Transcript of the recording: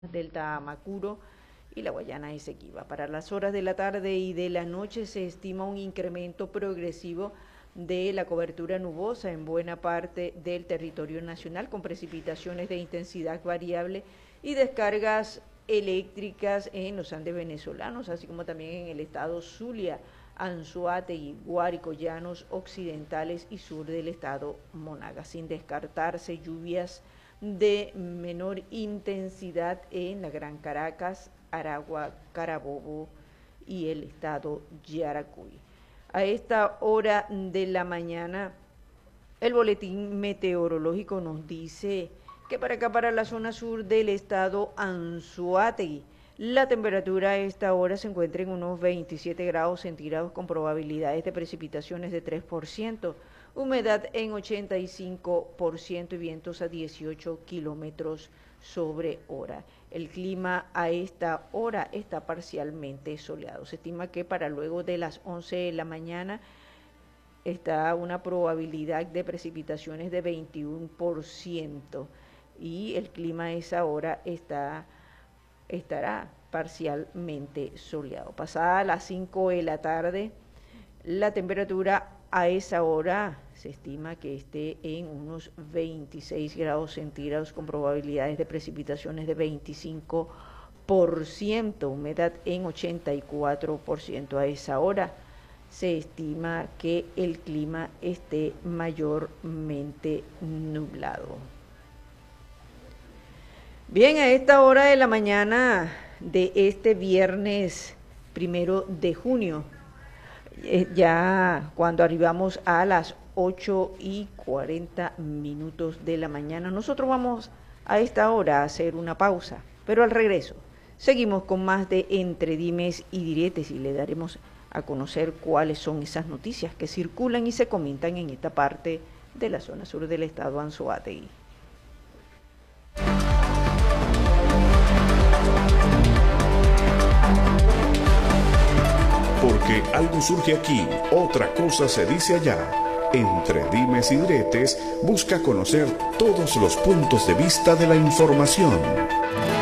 del Tamacuro y la Guayana Esequiba. Para las horas de la tarde y de la noche se estima un incremento progresivo de la cobertura nubosa en buena parte del territorio nacional, con precipitaciones de intensidad variable y descargas eléctricas en los Andes venezolanos, así como también en el estado Zulia, Anzoátegui, Guárico, Llanos occidentales y sur del estado Monagas, sin descartarse lluvias de menor intensidad en la Gran Caracas, Aragua, Carabobo y el estado Yaracuy. A esta hora de la mañana, el boletín meteorológico nos dice que para acá, para la zona sur del estado Anzoátegui, la temperatura a esta hora se encuentra en unos 27 grados centígrados con probabilidades de precipitaciones de 3%, humedad en 85% y vientos a 18 kilómetros sobre hora. El clima a esta hora está parcialmente soleado. Se estima que para luego de las 11 de la mañana está una probabilidad de precipitaciones de 21% y el clima a esa hora estará parcialmente soleado. Pasada las 5 de la tarde, la temperatura a esa hora se estima que esté en unos 26 grados centígrados con probabilidades de precipitaciones de 25%, humedad en 84%. A esa hora se estima que el clima esté mayormente nublado. Bien, a esta hora de la mañana de este viernes 1 de junio, ya cuando arribamos a las 8:40 de la mañana, nosotros vamos a esta hora a hacer una pausa, pero al regreso seguimos con más de Entre Dimes y Diretes y le daremos a conocer cuáles son esas noticias que circulan y se comentan en esta parte de la zona sur del estado Anzoátegui. Porque algo surge aquí, otra cosa se dice allá. Entre Dimes y Diretes busca conocer todos los puntos de vista de la información.